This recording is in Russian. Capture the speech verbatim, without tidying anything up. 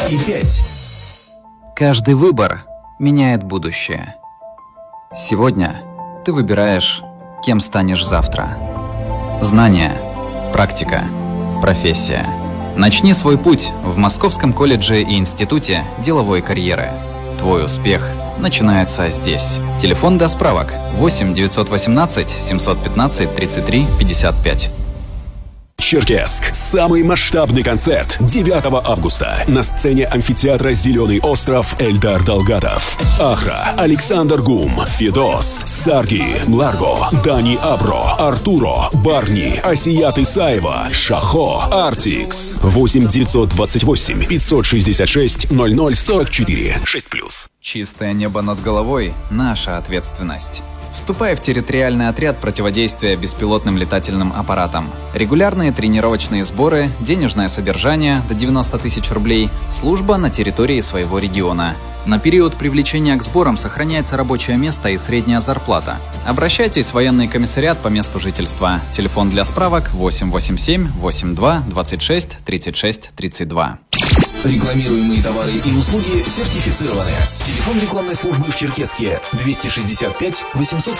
и пять. Каждый выбор меняет будущее. Сегодня ты выбираешь, кем станешь завтра. Знания, практика, профессия. Начни свой путь в Московском колледже и институте деловой карьеры. Твой успех начинается здесь. Телефон для справок восемь девятьсот восемнадцать семьсот пятнадцать тридцать три пятьдесят пять. Черкесск. Самый масштабный концерт девятого августа. На сцене амфитеатра «Зеленый остров» Эльдар Далгатов. Ахра, Александр Гум, Фидос, Сарги, Мларго, Дани Абро, Артуро, Барни, Асият Исаева, Шахо, Артикс. восемь девятьсот двадцать восемь пятьсот шестьдесят шесть ноль ноль сорок четыре шесть плюс. Чистое небо над головой – наша ответственность. Вступай в территориальный отряд противодействия беспилотным летательным аппаратам. Регулярные тренировочные сборы, денежное содержание до девяноста тысяч рублей, служба на территории своего региона. На период привлечения к сборам сохраняется рабочее место и средняя зарплата. Обращайтесь в военный комиссариат по месту жительства. Телефон для справок восемь восемь семь восемь два двадцать шесть тридцать шесть тридцать два. Рекламируемые товары и услуги сертифицированы. Телефон рекламной службы в Черкесске двести шестьдесят пять восемьсот